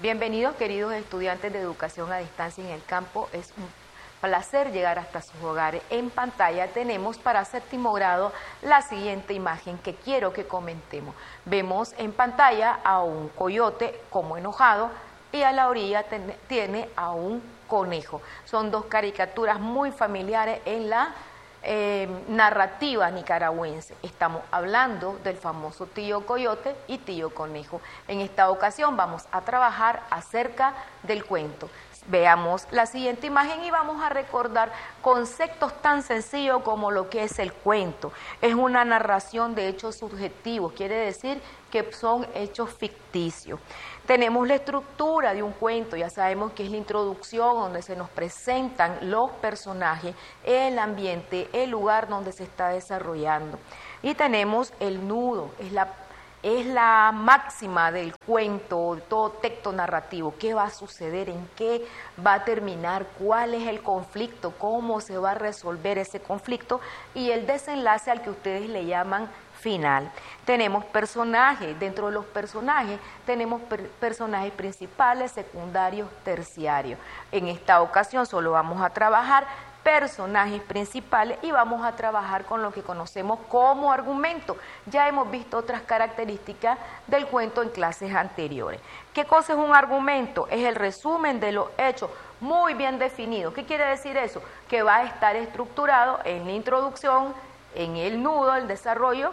Bienvenidos, queridos estudiantes de educación a distancia en el campo. Es un placer llegar hasta sus hogares. En pantalla tenemos para séptimo grado la siguiente imagen que quiero que comentemos. Vemos en pantalla a un coyote como enojado y a la orilla tiene a un conejo. Son dos caricaturas muy familiares en la narrativa nicaragüense. Estamos hablando del famoso tío coyote y tío conejo. En esta ocasión vamos a trabajar acerca del cuento. Veamos la siguiente imagen y vamos a recordar conceptos tan sencillos como lo que es el cuento. Es una narración de hechos subjetivos, quiere decir que son hechos ficticios. Tenemos la estructura de un cuento, ya sabemos que es la introducción donde se nos presentan los personajes, el ambiente, el lugar donde se está desarrollando. Y tenemos el nudo, es la máxima del cuento, de todo texto narrativo. ¿Qué va a suceder? ¿En qué va a terminar? ¿Cuál es el conflicto? ¿Cómo se va a resolver ese conflicto? Y el desenlace al que ustedes le llaman final. Tenemos personajes, dentro de los personajes tenemos personajes principales, secundarios, terciarios. En esta ocasión solo vamos a trabajar personajes principales y vamos a trabajar con lo que conocemos como argumento. Ya hemos visto otras características del cuento en clases anteriores. ¿Qué cosa es un argumento? Es el resumen de los hechos muy bien definido. ¿Qué quiere decir eso? Que va a estar estructurado en la introducción, en el nudo, el desarrollo,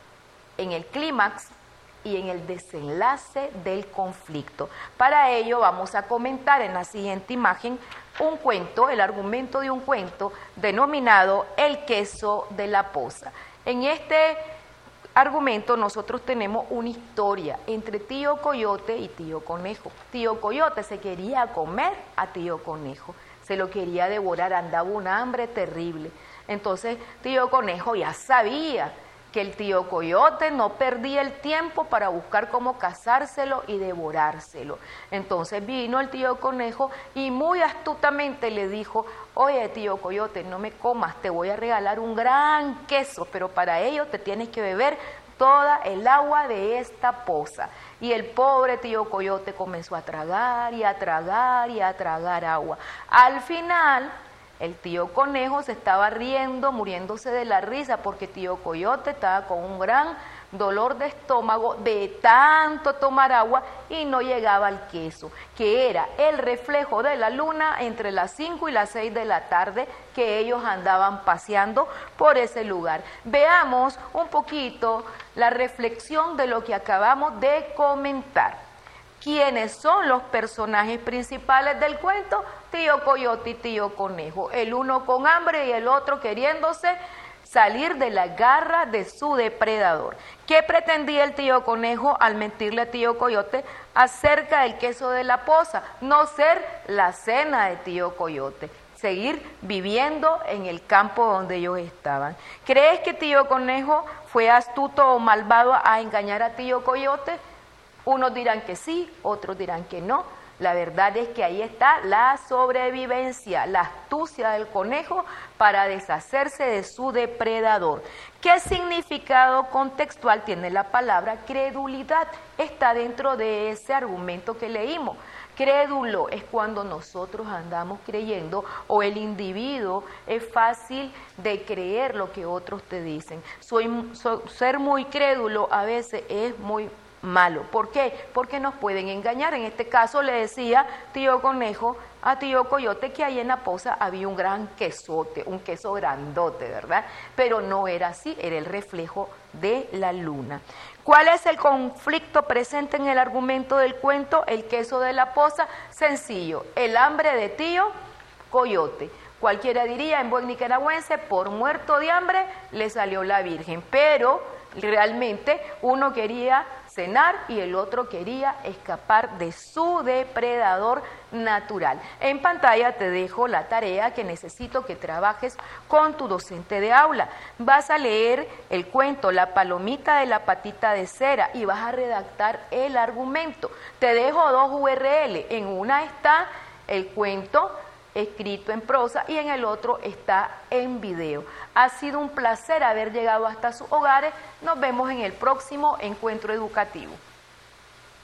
en el clímax y en el desenlace del conflicto. Para ello vamos a comentar en la siguiente imagen un cuento, el argumento de un cuento denominado El queso de la poza. En este argumento nosotros tenemos una historia entre tío coyote y tío conejo. Tío coyote se quería comer a tío conejo, se lo quería devorar, andaba un hambre terrible. Entonces tío conejo ya sabía que el tío coyote no perdía el tiempo para buscar cómo cazárselo y devorárselo. Entonces vino el tío conejo y muy astutamente le dijo: oye tío coyote, no me comas, te voy a regalar un gran queso, pero para ello te tienes que beber toda el agua de esta poza. Y el pobre tío coyote comenzó a tragar y a tragar y a tragar agua. Al final el tío conejo se estaba riendo, muriéndose de la risa, porque tío coyote estaba con un gran dolor de estómago de tanto tomar agua y no llegaba al queso, que era el reflejo de la luna entre las 5 y las 6 de la tarde que ellos andaban paseando por ese lugar. Veamos un poquito la reflexión de lo que acabamos de comentar. ¿Quiénes son los personajes principales del cuento? Tío coyote y tío conejo, el uno con hambre y el otro queriéndose salir de la garra de su depredador. ¿Qué pretendía el tío conejo al mentirle a tío coyote acerca del queso de la poza? No ser la cena de tío coyote, seguir viviendo en el campo donde ellos estaban. ¿Crees que tío conejo fue astuto o malvado a engañar a tío coyote? Unos dirán que sí, otros dirán que no. La verdad es que ahí está la sobrevivencia, la astucia del conejo para deshacerse de su depredador. ¿Qué significado contextual tiene la palabra credulidad? Está dentro de ese argumento que leímos. Crédulo es cuando nosotros andamos creyendo, o el individuo es fácil de creer lo que otros te dicen. Ser muy crédulo a veces es muy malo. ¿Por qué? Porque nos pueden engañar. En este caso le decía tío conejo a tío coyote que ahí en la poza había un gran quesote, un queso grandote, ¿verdad? Pero no era así, era el reflejo de la luna. ¿Cuál es el conflicto presente en el argumento del cuento El queso de la poza? Sencillo, el hambre de tío coyote. Cualquiera diría en buen nicaragüense, por muerto de hambre le salió la virgen, pero realmente uno quería cenar y el otro quería escapar de su depredador natural. En pantalla te dejo la tarea que necesito que trabajes con tu docente de aula. Vas a leer el cuento La palomita de la patita de cera y vas a redactar el argumento. Te dejo dos URL, en una está el cuento escrito en prosa y en el otro está en video. Ha sido un placer haber llegado hasta sus hogares. Nos vemos en el próximo encuentro educativo.